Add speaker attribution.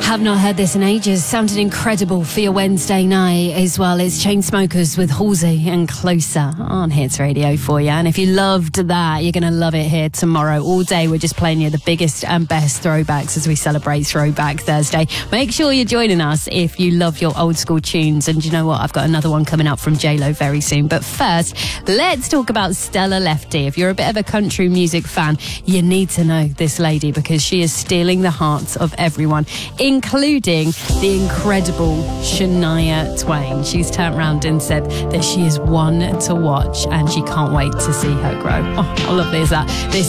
Speaker 1: Have not heard this in ages. Sounded incredible for your Wednesday night as well. It's Chainsmokers with Halsey and Closer on Hits Radio for you. And if you loved that, you're going to love it here tomorrow. All day we're just playing you the biggest and best throwbacks as we celebrate Throwback Thursday. Make sure you're joining us if you love your old school tunes. And you know what? I've got another one coming up from J-Lo very soon. But first, let's talk about Stella Lefty. If you're a bit of a country music fan, you need to know this lady because she is stealing the hearts of everyone, including the incredible Shania Twain. She's turned around and said that she is one to watch and she can't wait to see her grow. Oh, how lovely is that? This